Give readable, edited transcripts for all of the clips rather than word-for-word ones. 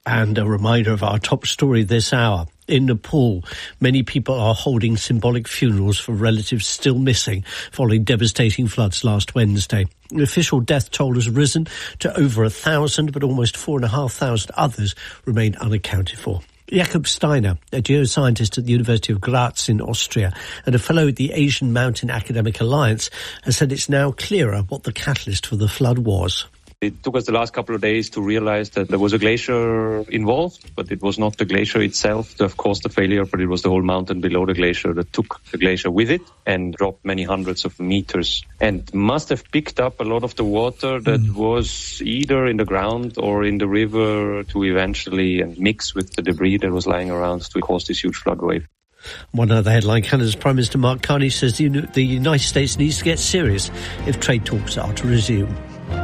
And a reminder of our top story this hour. In Nepal, many people are holding symbolic funerals for relatives still missing following devastating floods last Wednesday. The official death toll has risen to over 1,000, but almost 4,500 others remain unaccounted for. Jakob Steiner, a geoscientist at the University of Graz in Austria and a fellow at the Asian Mountain Academic Alliance, has said it's now clearer what the catalyst for the flood was. It took us the last couple of days to realize that there was a glacier involved, but it was not the glacier itself that have caused the failure, but it was the whole mountain below the glacier that took the glacier with it and dropped many hundreds of meters and must have picked up a lot of the water that was either in the ground or in the river to eventually mix with the debris that was lying around to cause this huge flood wave. One other headline, Canada's Prime Minister Mark Carney says the United States needs to get serious if trade talks are to resume.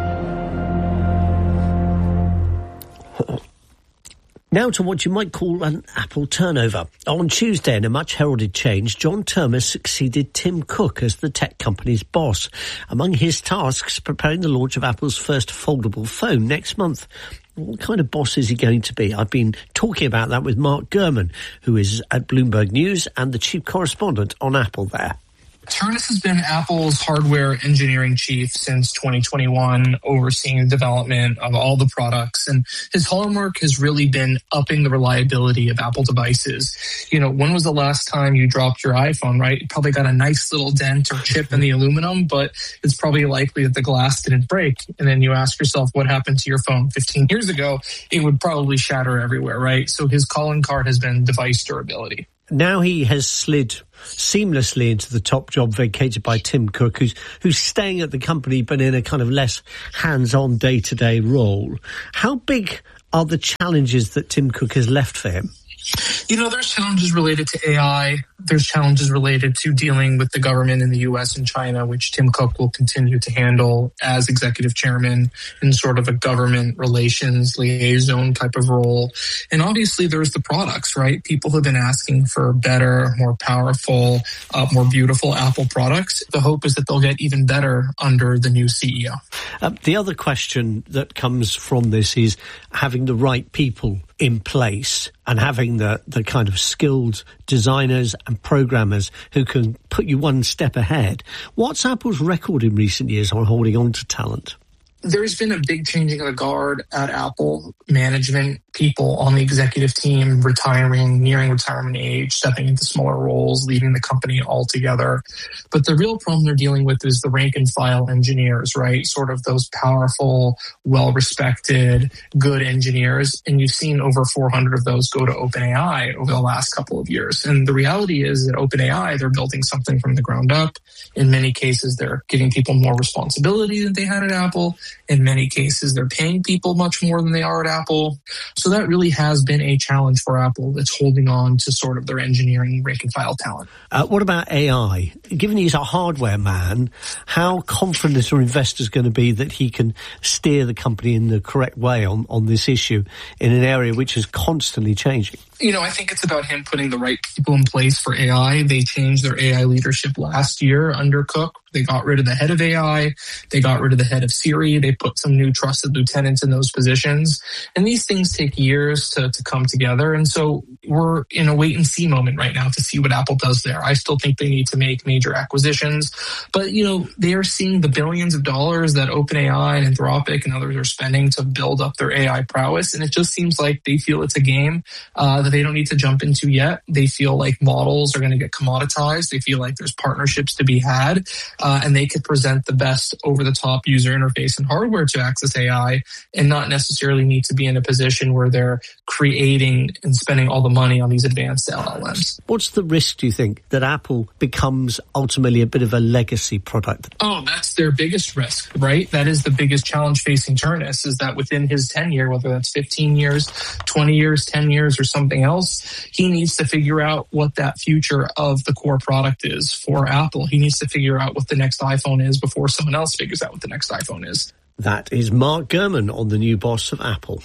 Now to what you might call an Apple turnover. On Tuesday, in a much-heralded change, John Termes succeeded Tim Cook as the tech company's boss. Among his tasks, preparing the launch of Apple's first foldable phone next month. What kind of boss is he going to be? I've been talking about that with Mark Gurman, who is at Bloomberg News and the chief correspondent on Apple there. Termes has been Apple's hardware engineering chief since 2021, overseeing the development of all the products. And his hallmark has really been upping the reliability of Apple devices. You know, when was the last time you dropped your iPhone, right? It probably got a nice little dent or chip in the aluminum, but it's probably likely that the glass didn't break. And then you ask yourself what happened to your phone 15 years ago, it would probably shatter everywhere, right? So his calling card has been device durability. Now he has slid seamlessly into the top job vacated by Tim Cook, who's staying at the company but in a kind of less hands-on day-to-day role. How big are the challenges that Tim Cook has left for him? You know, there's challenges related to AI. There's challenges related to dealing with the government in the U.S. and China, which Tim Cook will continue to handle as executive chairman in sort of a government relations liaison type of role. And obviously there's the products, right? People have been asking for better, more powerful, more beautiful Apple products. The hope is that they'll get even better under the new CEO. The other question that comes from this is having the right people in place and having the kind of skilled designers and programmers who can put you one step ahead. What's Apple's record in recent years on holding on to talent? There's been a big changing of the guard at Apple. Management people on the executive team retiring, nearing retirement age, stepping into smaller roles, leaving the company altogether. But the real problem they're dealing with is the rank and file engineers, right? Sort of those powerful, well-respected, good engineers. And you've seen over 400 of those go to OpenAI over the last couple of years. And the reality is that OpenAI, they're building something from the ground up. In many cases, they're giving people more responsibility than they had at Apple. In many cases, they're paying people much more than they are at Apple. So that really has been a challenge for Apple that's holding on to sort of their engineering rank and file talent. What about AI? Given he's a hardware man, how confident are investors going to be that he can steer the company in the correct way on this issue in an area which is constantly changing? You know, I think it's about him putting the right people in place for AI. They changed their AI leadership last year under Cook. They got rid of the head of AI. They got rid of the head of Siri. They put some new trusted lieutenants in those positions. And these things take years to come together. And so we're in a wait and see moment right now to see what Apple does there. I still think they need to make major acquisitions. But, you know, they are seeing the billions of dollars that OpenAI and Anthropic and others are spending to build up their AI prowess. And it just seems like they feel it's a game that they don't need to jump into yet. They feel like models are going to get commoditized. They feel like there's partnerships to be had. And they could present the best over-the-top user interface and hardware to access AI and not necessarily need to be in a position where they're creating and spending all the money on these advanced LLMs. What's the risk, do you think, that Apple becomes ultimately a bit of a legacy product? Oh, that's their biggest risk, right? That is the biggest challenge facing Termes, is that within his tenure, whether that's 15 years, 20 years, 10 years, or something else, he needs to figure out what that future of the core product is for Apple. He needs to figure out what the next iPhone is before someone else figures out what the next iPhone is. That is Mark Gurman on the new boss of Apple.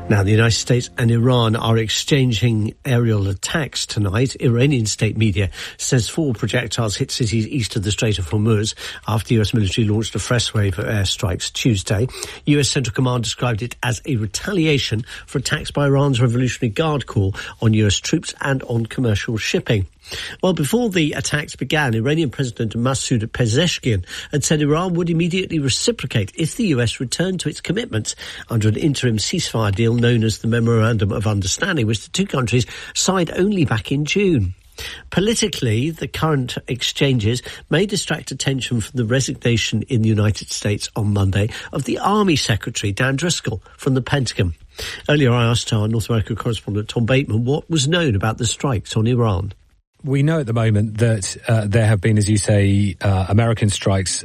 Now, the United States and Iran are exchanging aerial attacks tonight. Iranian state media says 4 projectiles hit cities east of the Strait of Hormuz after the US military launched a fresh wave of airstrikes Tuesday. US Central Command described it as a retaliation for attacks by Iran's Revolutionary Guard Corps on US troops and on commercial shipping. Well, before the attacks began, Iranian President Masoud Pezeshkian had said Iran would immediately reciprocate if the US returned to its commitments under an interim ceasefire deal known as the Memorandum of Understanding, which the two countries signed only back in June. Politically, the current exchanges may distract attention from the resignation in the United States on Monday of the Army Secretary, Dan Driscoll, from the Pentagon. Earlier, I asked our North America correspondent, Tom Bateman, what was known about the strikes on Iran. We know at the moment that there have been, as you say, American strikes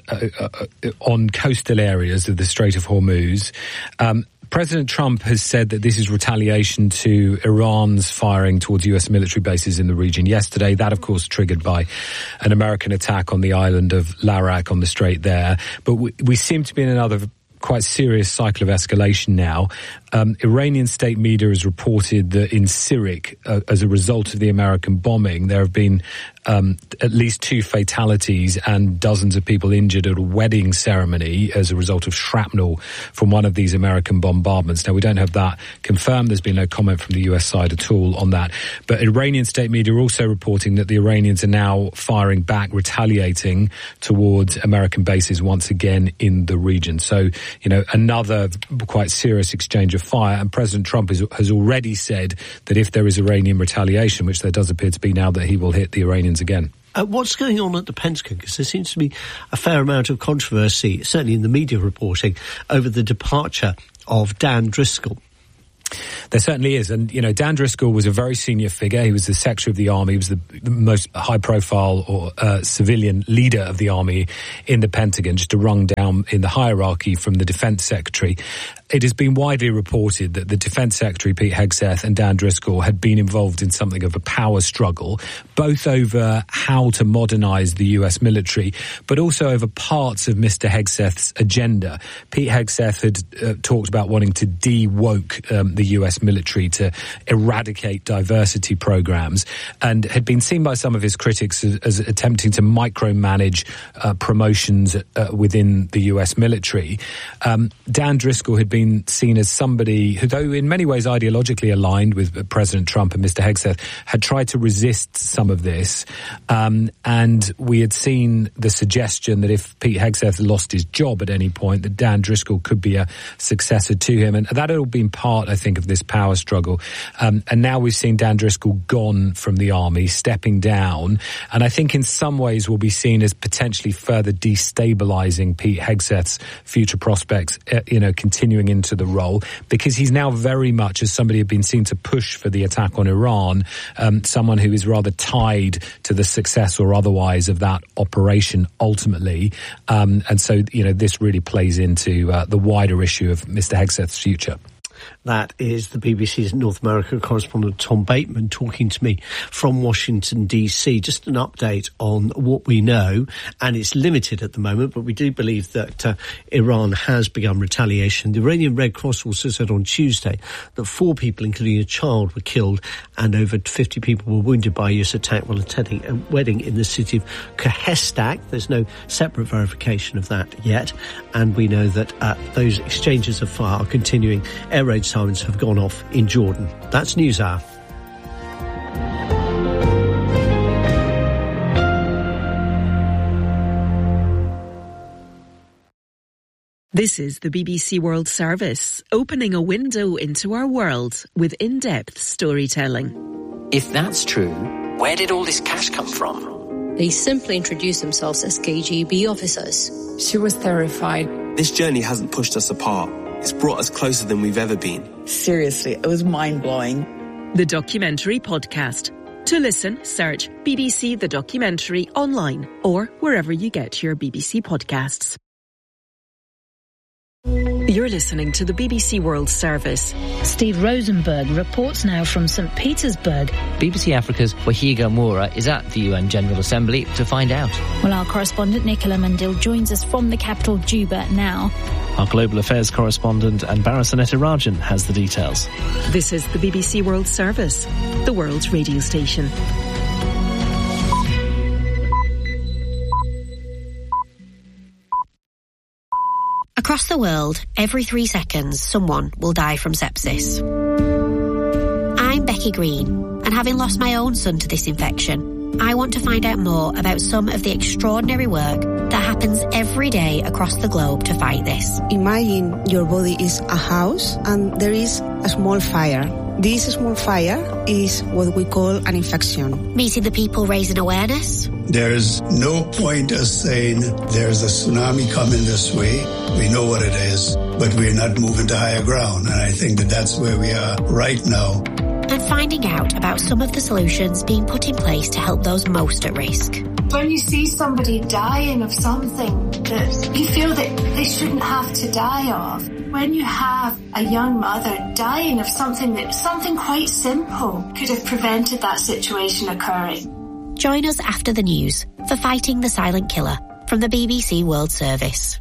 on coastal areas of the Strait of Hormuz. President Trump has said that this is retaliation to Iran's firing towards US military bases in the region yesterday. That, of course, triggered by an American attack on the island of Larak on the strait there. But we seem to be in another quite serious cycle of escalation now. Iranian state media has reported that in Sirik, as a result of the American bombing, there have been at least 2 fatalities and dozens of people injured at a wedding ceremony as a result of shrapnel from one of these American bombardments. Now, we don't have that confirmed. There's been no comment from the US side at all on that. But Iranian state media are also reporting that the Iranians are now firing back, retaliating towards American bases once again in the region. So, another quite serious exchange of fire. And President Trump has already said that if there is Iranian retaliation, which there does appear to be now, that he will hit the Iranians again. What's going on at the Pentagon? Because there seems to be a fair amount of controversy, certainly in the media reporting, over the departure of Dan Driscoll. There certainly is. And, Dan Driscoll was a very senior figure. He was the Secretary of the Army. He was the most high-profile or civilian leader of the Army in the Pentagon, just a rung down in the hierarchy from the Defense Secretary. It has been widely reported that the Defense Secretary, Pete Hegseth, and Dan Driscoll had been involved in something of a power struggle, both over how to modernize the US military, but also over parts of Mr. Hegseth's agenda. Pete Hegseth had talked about wanting to de-woke the US military, to eradicate diversity programs, and had been seen by some of his critics as attempting to micromanage promotions within the US military. Dan Driscoll had been seen as somebody who, though in many ways ideologically aligned with President Trump and Mr. Hegseth, had tried to resist some of this. And we had seen the suggestion that if Pete Hegseth lost his job at any point, that Dan Driscoll could be a successor to him. And that had all been part, I think, of this power struggle. And now we've seen Dan Driscoll gone from the Army, stepping down. And I think in some ways will be seen as potentially further destabilizing Pete Hegseth's future prospects, continuing into the role, because he's now very much, as somebody who had been seen to push for the attack on Iran, someone who is rather tied to the success or otherwise of that operation ultimately. And so, this really plays into the wider issue of Mr. Hegseth's future. That is the BBC's North America correspondent Tom Bateman talking to me from Washington, D.C. Just an update on what we know, and it's limited at the moment, but we do believe that Iran has begun retaliation. The Iranian Red Cross also said on Tuesday that 4 people, including a child, were killed and over 50 people were wounded by a US attack while attending a wedding in the city of Khehestak. There's no separate verification of that yet, and we know that those exchanges of fire are continuing. Air raid sirens have gone off in Jordan. That's NewsHour. This is the BBC World Service, opening a window into our world with in-depth storytelling. If that's true, where did all this cash come from? They simply introduced themselves as KGB officers. She was terrified. This journey hasn't pushed us apart. It's brought us closer than we've ever been. Seriously, it was mind-blowing. The Documentary Podcast. To listen, search BBC The Documentary online or wherever you get your BBC podcasts. You're listening to the BBC World Service. Steve Rosenberg reports now from St. Petersburg. BBC Africa's Wahiga Moura is at the UN General Assembly to find out. Well, our correspondent Nicola Mundil joins us from the capital Juba now. Our global affairs correspondent Anbara Sanetirajan has the details. This is the BBC World Service, the world's radio station. Across the world, every 3 seconds, someone will die from sepsis. I'm Becky Green, and having lost my own son to this infection, I want to find out more about some of the extraordinary work that happens every day across the globe to fight this. Imagine your body is a house and there is a small fire. This small fire is what we call an infection. Meeting the people raising awareness. There is no point us saying there's a tsunami coming this way. We know what it is, but we're not moving to higher ground. And I think that that's where we are right now. And finding out about some of the solutions being put in place to help those most at risk. When you see somebody dying of something that you feel that they shouldn't have to die of, when you have a young mother dying of something quite simple could have prevented that situation occurring. Join us after the news for Fighting the Silent Killer from the BBC World Service.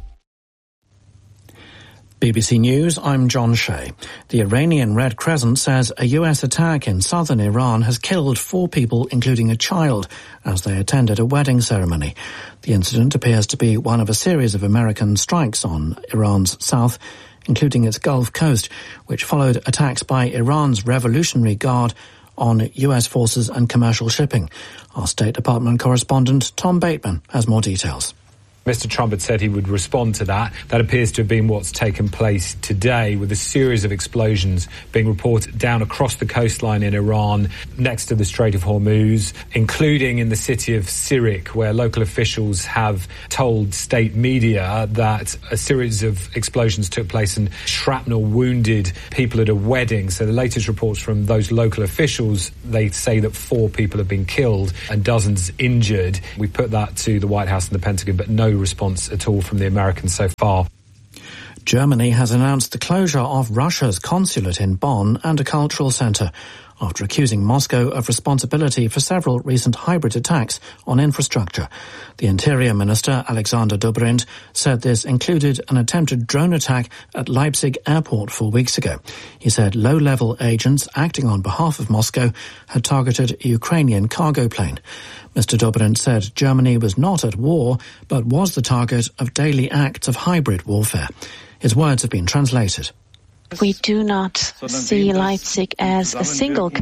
BBC News, I'm John Shea. The Iranian Red Crescent says a US attack in southern Iran has killed 4 people, including a child, as they attended a wedding ceremony. The incident appears to be one of a series of American strikes on Iran's south, including its Gulf Coast, which followed attacks by Iran's Revolutionary Guard on US forces and commercial shipping. Our State Department correspondent Tom Bateman has more details. Mr. Trump had said he would respond to that. That appears to have been what's taken place today, with a series of explosions being reported down across the coastline in Iran, next to the Strait of Hormuz, including in the city of Sirik, where local officials have told state media that a series of explosions took place and shrapnel wounded people at a wedding. So the latest reports from those local officials, they say that 4 people have been killed and dozens injured. We put that to the White House and the Pentagon, but no response at all from the Americans so far. Germany has announced the closure of Russia's consulate in Bonn and a cultural centre after accusing Moscow of responsibility for several recent hybrid attacks on infrastructure. The Interior Minister, Alexander Dobrindt, said this included an attempted drone attack at Leipzig airport 4 weeks ago. He said low-level agents acting on behalf of Moscow had targeted a Ukrainian cargo plane. Mr. Dobrindt said Germany was not at war, but was the target of daily acts of hybrid warfare. His words have been translated. We do not see Leipzig as a single